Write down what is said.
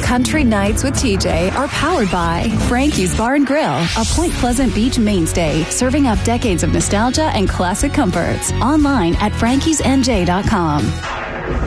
Country Nights with TJ are powered by Frankie's Bar and Grill, a Point Pleasant Beach mainstay, serving up decades of nostalgia and classic comforts. Online at frankiesnj.com.